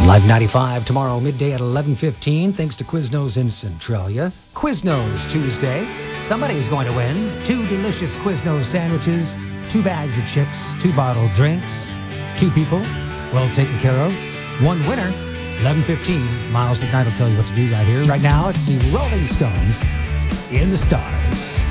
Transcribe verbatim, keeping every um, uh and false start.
Live ninety-five tomorrow midday at eleven fifteen. Thanks to Quiznos in Centralia. Quiznos Tuesday. Somebody's going to win two delicious Quiznos sandwiches, two bags of chips, two bottled drinks, two people well taken care of. One winner. eleven fifteen. Miles McKnight will tell you what to do right here. Right now, it's the Rolling Stones in the Stars.